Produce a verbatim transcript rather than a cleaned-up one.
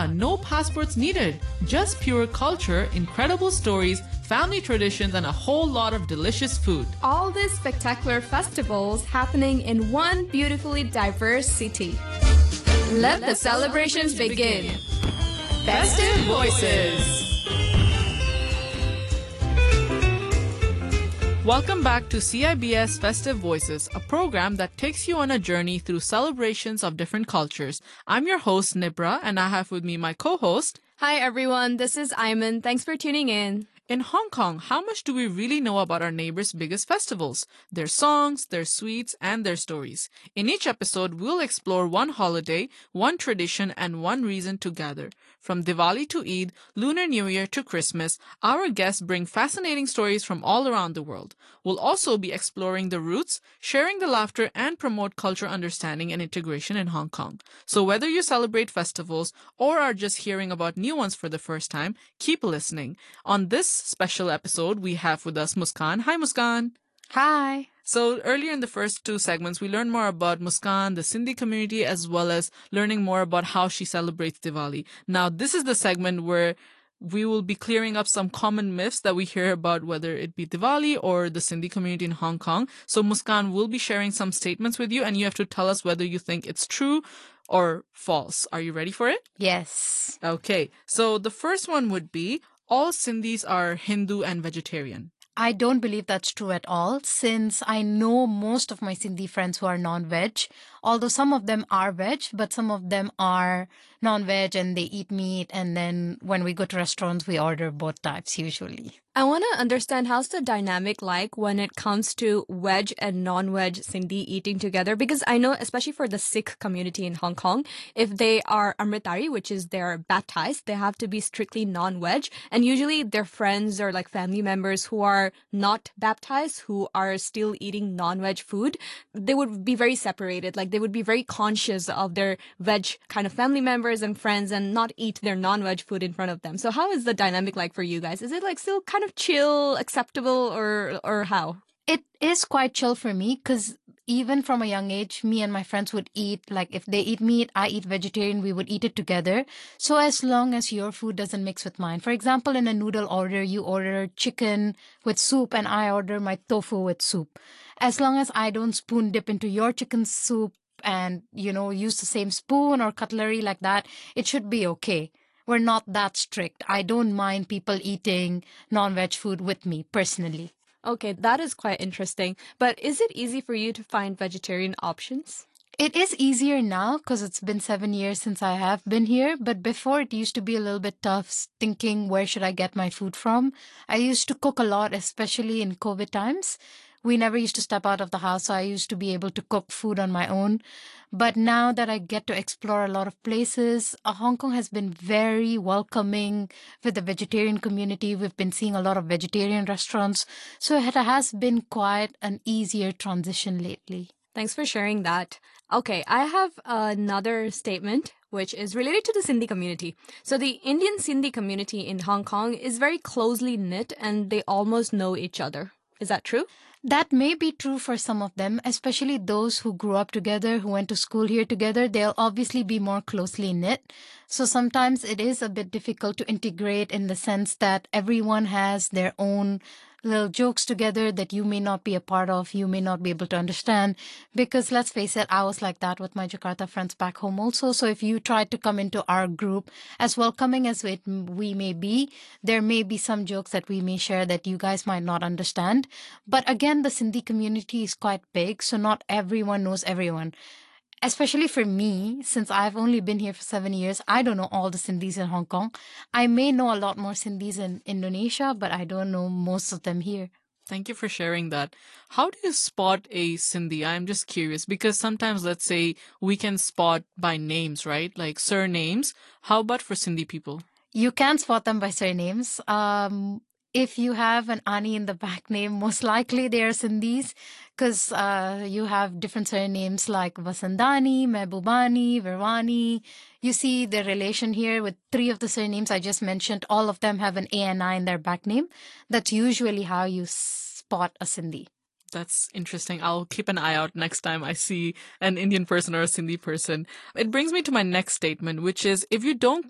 Yeah, no passports needed. Just pure culture, incredible stories, family traditions, and a whole lot of delicious food. All these spectacular festivals happening in one beautifully diverse city. Let, Let the celebrations, celebrations begin. begin. Festive Voices. Welcome back to C I B S Festive Voices, a program that takes you on a journey through celebrations of different cultures. I'm your host, Nibra, and I have with me my co-host. Hi, everyone. This is Ayman. Thanks for tuning in. In Hong Kong, how much do we really know about our neighbors' biggest festivals? Their songs, their sweets, and their stories. In each episode, we'll explore one holiday, one tradition, and one reason to gather. From Diwali to Eid, Lunar New Year to Christmas, our guests bring fascinating stories from all around the world. We'll also be exploring the roots, sharing the laughter, and promote culture understanding and integration in Hong Kong. So whether you celebrate festivals or are just hearing about new ones for the first time, keep listening. On this special episode, we have with us Muskan. Hi, Muskan. Hi. So earlier in the first two segments, we learned more about Muskan, the Sindhi community, as well as learning more about how she celebrates Diwali. Now, this is the segment where we will be clearing up some common myths that we hear about, whether it be Diwali or the Sindhi community in Hong Kong. So Muskan will be sharing some statements with you, and you have to tell us whether you think it's true or false. Are you ready for it? Yes. Okay. So the first one would be, all Sindhis are Hindu and vegetarian. I don't believe that's true at all, since I know most of my Sindhi friends who are non-veg, although some of them are veg, but some of them are non-veg and they eat meat. And then when we go to restaurants, we order both types usually. I want to understand, how's the dynamic like when it comes to veg and non-veg Sindhi eating together? Because I know, especially for the Sikh community in Hong Kong, if they are Amritari, which is they're baptized, they have to be strictly non-veg. And usually their friends or like family members who are not baptized, who are still eating non-veg food, they would be very separated. Like they would be very conscious of their veg kind of family members and friends and not eat their non-veg food in front of them. So how is the dynamic like for you guys? Is it like still kind of chill, acceptable, or or how? It is quite chill for me because even from a young age, me and my friends would eat, like if they eat meat, I eat vegetarian, we would eat it together. So as long as your food doesn't mix with mine. For example, in a noodle order, you order chicken with soup and I order my tofu with soup. As long as I don't spoon dip into your chicken soup and, you know, use the same spoon or cutlery like that, it should be okay. We're not that strict. I don't mind people eating non-veg food with me personally. Okay, that is quite interesting. But is it easy for you to find vegetarian options? It is easier now because it's been seven years since I have been here. But before, it used to be a little bit tough thinking, where should I get my food from? I used to cook a lot, especially in COVID times. We never used to step out of the house, so I used to be able to cook food on my own. But now that I get to explore a lot of places, uh, Hong Kong has been very welcoming with the vegetarian community. We've been seeing a lot of vegetarian restaurants. So it has been quite an easier transition lately. Thanks for sharing that. Okay, I have another statement which is related to the Sindhi community. So the Indian Sindhi community in Hong Kong is very closely knit and they almost know each other. Is that true? That may be true for some of them, especially those who grew up together, who went to school here together. They'll obviously be more closely knit. So sometimes it is a bit difficult to integrate in the sense that everyone has their own little jokes together that you may not be a part of, you may not be able to understand. Because let's face it, I was like that with my Jakarta friends back home also. So if you try to come into our group, as welcoming as it, we may be, there may be some jokes that we may share that you guys might not understand. But again, the Sindhi community is quite big, so not everyone knows everyone. Especially for me, since I've only been here for seven years, I don't know all the Sindhis in Hong Kong. I may know a lot more Sindhis in Indonesia, but I don't know most of them here. Thank you for sharing that. How do you spot a Sindhi? I'm just curious because sometimes, let's say, we can spot by names, right? Like surnames. How about for Sindhi people? You can spot them by surnames. Um, if you have an Ani in the back name, most likely they are Sindhis because uh, you have different surnames like Vasandani, Mehbubani, Verwani. You see the relation here with three of the surnames I just mentioned. All of them have an A and I in their back name. That's usually how you spot a Sindhi. That's interesting. I'll keep an eye out next time I see an Indian person or a Sindhi person. It brings me to my next statement, which is if you don't